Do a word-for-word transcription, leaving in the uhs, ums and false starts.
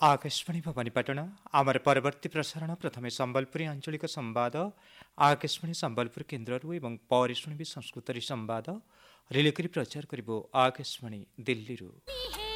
आकाशवाणी भवानीपाटण आमर परवर्ती प्रसारण प्रथमे संबलपुरी आंचलिक संवाद आकाशवाणी संबलपुर केन्द्र एवं पर शुणिबे संस्कृत संवाद रिले करी प्रचार करिबो आकाशवाणी दिल्ली।